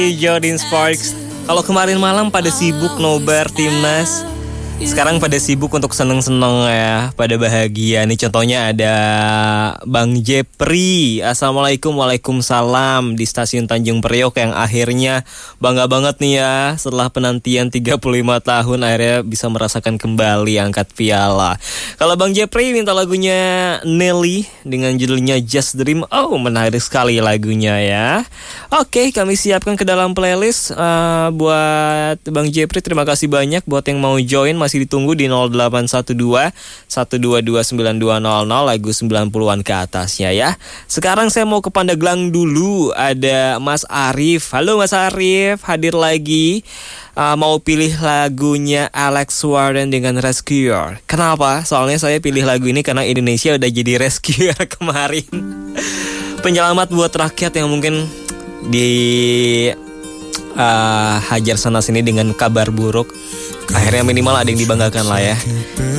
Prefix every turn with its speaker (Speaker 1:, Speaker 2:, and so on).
Speaker 1: Jordan Sparks. Kalau kemarin malam pada sibuk nobar timnas, sekarang pada sibuk untuk seneng-seneng ya, pada bahagia. Nih contohnya ada Bang Jepri. Assalamualaikum, waalaikumsalam di stasiun Tanjung Priok yang akhirnya bangga banget nih ya. Setelah penantian 35 tahun akhirnya bisa merasakan kembali angkat piala. Kalau Bang Jepri minta lagunya Nelly dengan judulnya Just Dream. Oh, menarik sekali lagunya ya. Oke, kami siapkan ke dalam playlist buat Bang Jepri. Terima kasih banyak buat yang mau join. Masih ditunggu di 0812 122 9200 lagu 90-an ke atasnya ya. Sekarang saya mau ke Pandeglang dulu. Ada Mas Arif. Halo Mas Arif, hadir lagi. Mau pilih lagunya Alex Warren dengan Rescuer. Kenapa? Soalnya saya pilih lagu ini karena Indonesia udah jadi Rescuer kemarin. Penyelamat buat rakyat yang mungkin hajar sana sini dengan kabar buruk. Akhirnya minimal ada yang dibanggakan lah ya.